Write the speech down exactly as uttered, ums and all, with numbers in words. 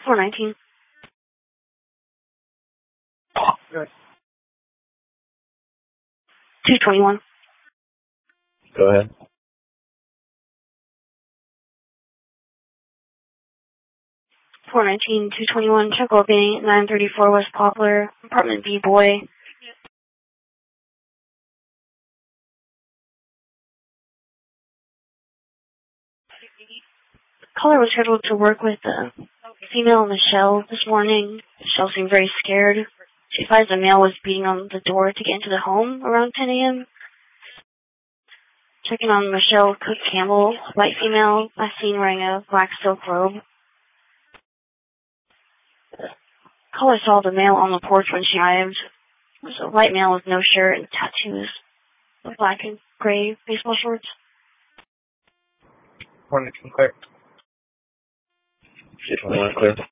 four nineteen. Good. two twenty-one. Go ahead. four nineteen, two twenty-one, check opening, nine thirty-four West Poplar, apartment B, boy. Caller was scheduled to work with a female, Michelle, this morning. Michelle seemed very scared. She advised a male was beating on the door to get into the home around ten a.m. Checking on Michelle Cook Campbell, white female, last seen wearing a black silk robe. Caller saw the male on the porch when she arrived. It was a white male with no shirt and tattoos, with black and gray baseball shorts. One clear. two twenty-one clear.